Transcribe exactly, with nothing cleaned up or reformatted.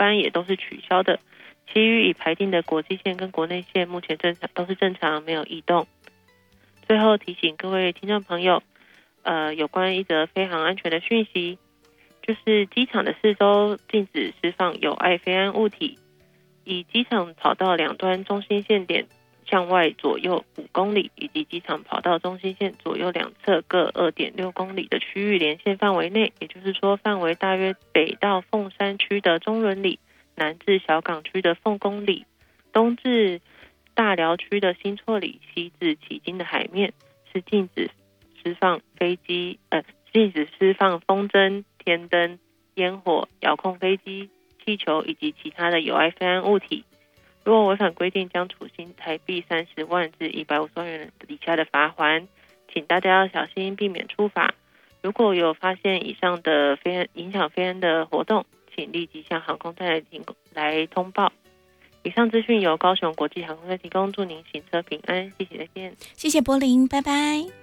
班也都是取消的，其余已排定的国际线跟国内线目前正常都是正常，没有异动。最后提醒各位听众朋友，呃，有关一则飞航安全的讯息，就是机场的四周禁止释放有碍飞安物体，以机场跑道两端中心线点向外左右五公里，以及机场跑道中心线左右两侧各 二点六公里的区域连线范围内，也就是说范围大约北到凤山区的中仑里，南至小港区的凤公里，东至大寮区的新厝里，西至旗津的海面，是禁止释放飞机呃禁止释放风筝、天灯、烟火、遥控飞机、气球以及其他的有碍飞安物体。如果违反规定，将处新台币三十万至一百五十万元以下的罚锾，请大家要小心，避免触法。如果有发现以上的飞安影响飞安的活动，请立即向航空站来提来通报。以上资讯由高雄国际航空队提供，祝您行车平安，谢谢再见。 谢谢柏林，拜拜。